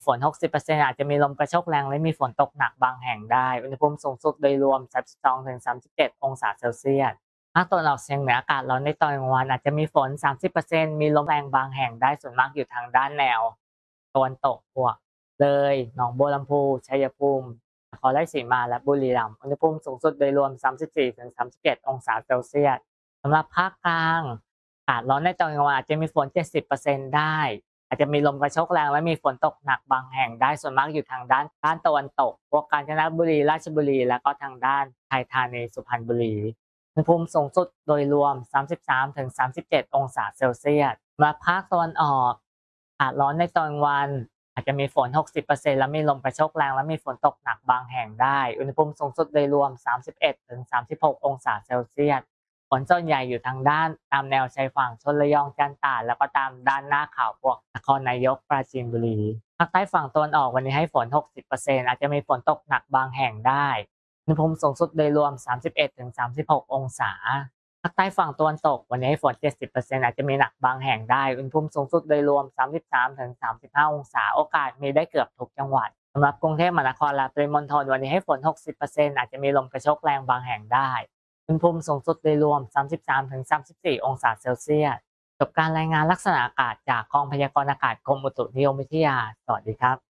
ฝน 60% อาจจะมีลมกระโชกแรงและมีฝนตกหนักบางแห่งได้ อุณหภูมิสูงสุดโดยรวม 32-37 องศาเซลเซียส ภาคตะวันออกเฉียงเหนืออากาศร้อนในตอนกลางวันอาจจะมีฝน 30% มีลมแรงบางแห่งได้ส่วนมากอยู่ทางด้านแนวตะวันตกพวกเลยหนองบัวลำพู ชัยภูมิ นครราชสีมาและบุรีรัมย์ อุณหภูมิสูงสุดโดยรวม 34-37 องศาเซลเซียส สำหรับภาคกลางอากาศร้อนในตอนกลางวันอาจจะมีฝน 70% ได้ อาจจะมีลมกระโชกแรงและมีฝนตกหนักบางแห่งได้ส่วนมากอยู่ทางด้านตะวันตกพวกกาญจนบุรี ราชบุรี แล้วก็ทางด้านไทยธานี สุพรรณบุรี อุณหภูมิสูงสุดโดยรวม 33-37 องศาเซลเซียส มาภาคตะวันออกอากาศร้อนในตอนกลางวันอาจจะมีฝน 60% และมีลมกระโชกแรงและมีฝนตกหนักบางแห่งได้ อุณหภูมิสูงสุดโดยรวม 31-36 องศาเซลเซียส ฝนส่วนใหญ่อยู่ทางด้านตามแนวชายฝั่งชลระยองจันทร์ตราดแล้วก็ตามด้านหน้าเขาพวกนครนายกปราจีนบุรีภาคใต้ฝั่งตะวันออกวันนี้ให้ฝน 60% อาจจะมีฝนตกหนักบางแห่งได้อุณหภูมิสูงสุดโดยรวม 31-36 องศาภาคใต้ฝั่งตะวันตกวันนี้ให้ฝน 70% อาจจะมีหนักบางแห่งได้อุณหภูมิสูงสุดโดยรวม 33-35 องศาโอกาสมีได้เกือบทุกจังหวัดสำหรับกรุงเทพมหานครและปริมณฑลวันนี้ให้ฝน 60% อาจจะมีลมกระโชกแรงบางแห่งได้อุณหภูมิสูงสุดโดยรวม 33-34 องศาเซลเซียสจบการรายงานลักษณะอากาศจากกองพยากรณ์อากาศกรมอุตุนิยมวิทยาสวัสดีครับ